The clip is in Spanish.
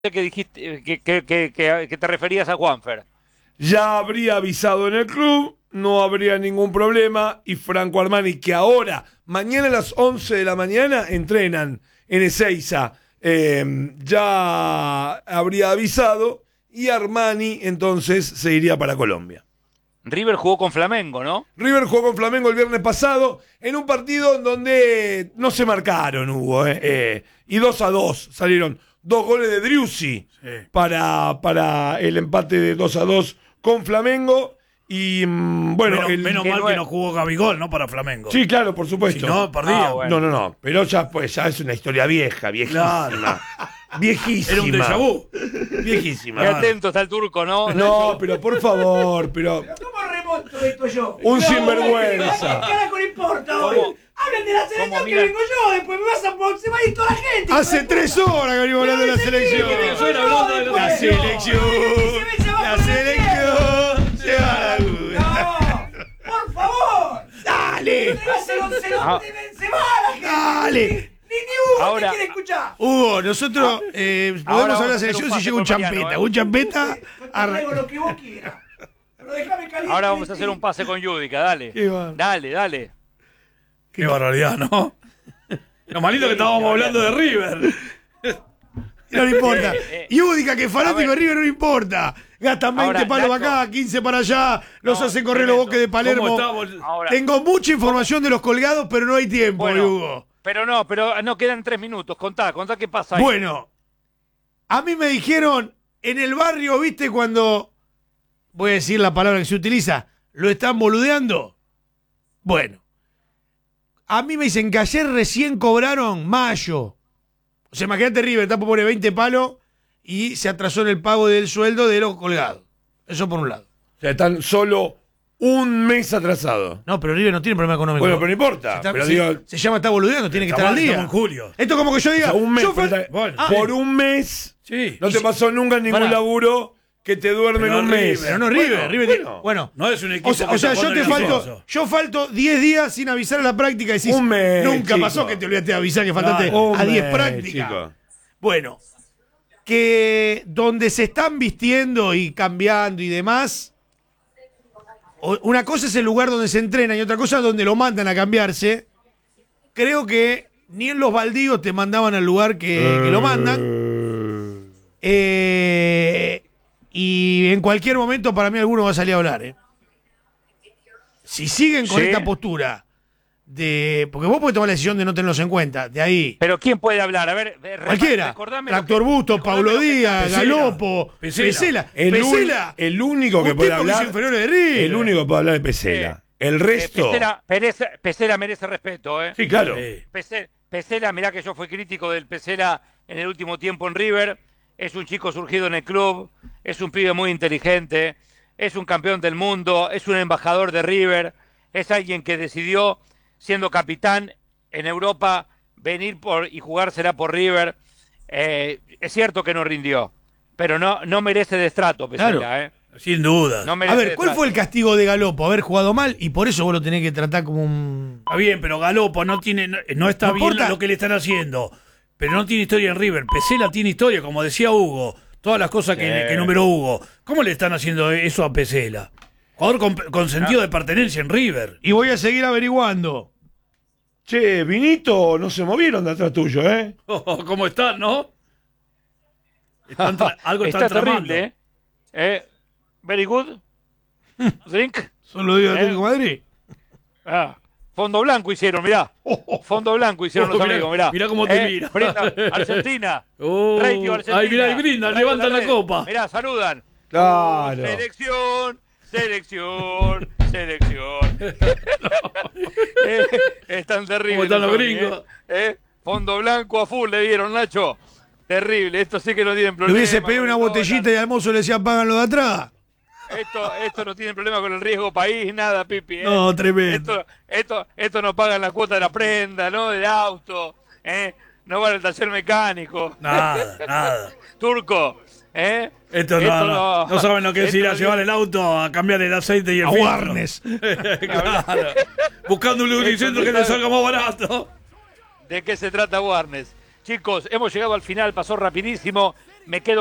que dijiste que te referías a Juanfer. Ya habría avisado en el club, no habría ningún problema. Y Franco Armani, que ahora, mañana a las 11 de la mañana, entrenan en Ezeiza, ya habría avisado. Y Armani entonces se iría para Colombia. River jugó con Flamengo, ¿no? River jugó con Flamengo el viernes pasado en un partido en donde no se marcaron, Hugo. Y 2-2 salieron 2 goles de Driussi para el empate de 2-2 con Flamengo. Y bueno, menos mal que no jugó Gabigol, ¿no? Para Flamengo. Sí, claro, por supuesto. Si no, perdía. Bueno. No. Pero ya es una historia viejísima. Claro. Viejísima. Era un déjà vu. Viejísima. Qué atento está el turco, ¿no? No, pero por favor, pero. ¿Cómo remonto esto yo? Un sinvergüenza. ¿Qué carajo le importa hoy? ¿Cómo? Hablan de la selección que Mira? vengo yo, después me vas a... Se va a ir toda la gente. Hace 3 horas que venimos hablando de la selección. La selección. La selección. Se va a la No, por favor. Dale. Se va la gente. Dale. Ni Hugo te Ahora- quiere escuchar. Hugo, nosotros Ahora podemos vamos hablar a de la hacer un selección si pase llega un con Mariano, champeta. ¿eh? Un champeta. Yo te traigo lo que vos quieras. Pero déjame caliente. Ahora vamos a hacer un pase con Yudica, dale. Qué va. Dale. Qué barbaridad, ¿no? Lo malito que estábamos hablando de River. No le importa. Y Údica, que es fanático de River, no le importa. Gastan 20 Ahora, palos Nacho. acá, 15 para allá, los No, hacen correr los tremendo. boques de Palermo. ¿Cómo estamos? Ahora- Tengo mucha información de los colgados, pero no hay tiempo, Bueno, Hugo. pero no quedan 3 minutos. Contá qué pasa ahí. Bueno, a mí me dijeron en el barrio, ¿viste? Cuando, voy a decir la palabra que se utiliza, lo están boludeando. Bueno, a mí me dicen que ayer recién cobraron mayo. O sea, imagínate, River está por poner 20 palos y se atrasó en el pago del sueldo de los colgados. Eso por un lado. O sea, están solo un mes atrasados. No, pero River no tiene problema económico. Bueno, pero no importa. Está- Pero se, digo, se llama está boludeando, tiene que estar al día. Estamos en julio. Esto como que yo o diga. sea, un mes. yo fal- pero bueno, por un mes Sí. no te pasó nunca en ningún Pará. laburo que te duermen Pero un mes. River, Pero no River, Bueno, No es un equipo. O sea, que está yo jugando te en el falto, ascenso. yo falto 10 días sin avisar a la práctica y decís, Un mes, nunca chico. pasó que te olvidaste de avisar que faltaste Claro, a 10 mes, prácticas. chico. Bueno, que donde se están vistiendo y cambiando y demás, una cosa es el lugar donde se entrena y otra cosa es donde lo mandan a cambiarse. Creo que ni en los baldíos te mandaban al lugar que lo mandan. Y en cualquier momento para mí alguno va a salir a hablar. Si siguen con Sí. esta postura porque vos podés tomar la decisión de no tenerlos en cuenta, de ahí. Pero ¿quién puede hablar? A ver, Cualquiera. recordame Tractor Busto, Paulo Díaz, Pesela. Galopo, Pesela. Pesela. El único que Un puede tipo que hizo hablar. inferiores de River. El único que puede hablar es Pesela. El resto. Pesela merece respeto, ¿eh? Sí, claro. Pesela, mirá que yo fui crítico del Pesela en el último tiempo en River. Es un chico surgido en el club, es un pibe muy inteligente, es un campeón del mundo, es un embajador de River, es alguien que decidió, siendo capitán en Europa, venir y jugársela por River. Es cierto que no rindió, pero no merece destrato, Pesela, Claro. Sin duda. No A merece ver, ¿cuál destrato. fue el castigo de Galopo? Haber jugado mal y por eso vos lo tenés que tratar como un... Está bien, pero Galopo no está No bien importa. lo que le están haciendo. Pero no tiene historia en River. Pesela tiene historia, como decía Hugo. Todas las cosas que numeró Hugo. ¿Cómo le están haciendo eso a Pesela? Jugador con sentido de pertenencia en River. Y voy a seguir averiguando. Che, Vinito, no se movieron de atrás tuyo, ¿eh? ¿Cómo están, no? Algo están Está tramando. terrible, ¿eh? Very good. Drink. Solo digo Atlético de Madrid. Fondo blanco hicieron, mirá. Fondo blanco hicieron los Mirá, amigos, mirá. mirá cómo te mira. Brinda, Argentina. Oh, Radio Argentina. ahí mirá, y brindan, levantan la red. copa. Mirá, saludan. Claro. Selección. Están terribles. ¿Cómo están los Tony, gringos? Fondo blanco a full le dieron, Nacho. Terrible, esto sí que no tienen Le problema. hubiese pedido una con el botellita dólar. y al mozo le decía pagan lo de atrás. Esto no tiene problema con el riesgo país, nada, Pipi. No, tremendo. Esto no pagan la cuota de la prenda, ¿no? Del auto, no van al taller mecánico. Nada. Turco, Esto no saben lo que es esto ir a no llevar el auto a cambiar el aceite y el A filtro. Warnes. Claro. Buscando un lubricentro que te salga más barato. ¿De qué se trata Warnes? Chicos, hemos llegado al final, pasó rapidísimo. me quedo